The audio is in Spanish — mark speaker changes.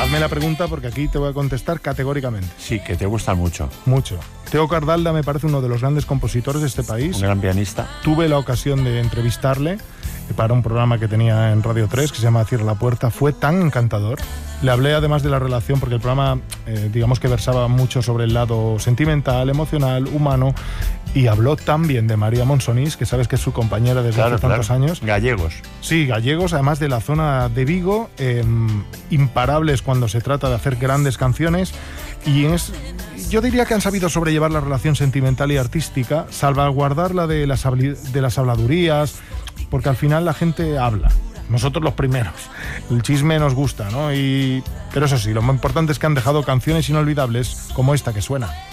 Speaker 1: Hazme la pregunta porque aquí te voy a contestar categóricamente.
Speaker 2: Sí, que te gustan mucho.
Speaker 1: Mucho. Teo Cardalda me parece uno de los grandes compositores de este país.
Speaker 2: Un gran pianista.
Speaker 1: Tuve la ocasión de entrevistarle para un programa que tenía en Radio 3 que se llama Cierra la Puerta. Fue tan encantador. Le hablé además de la relación, porque el programa, digamos que versaba mucho sobre el lado sentimental, emocional, humano, y habló también de María Monsonís, que sabes que es su compañera desde hace tantos años.
Speaker 2: Gallegos.
Speaker 1: Sí, gallegos, además de la zona de Vigo, imparables cuando se trata de hacer grandes canciones, y yo diría que han sabido sobrellevar la relación sentimental y artística, salvaguardarla de las habladurías, porque al final la gente habla. Nosotros los primeros. El chisme nos gusta, ¿no? Pero eso sí, lo más importante es que han dejado canciones inolvidables como esta que suena.